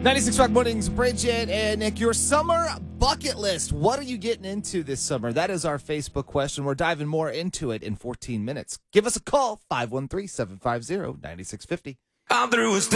96.5 Mornings, Bridget and Nick, your summer bucket list. What are you getting into this summer? That is our Facebook question. We're diving more into it in 14 minutes. Give us a call, 513-750-9650. I'm through with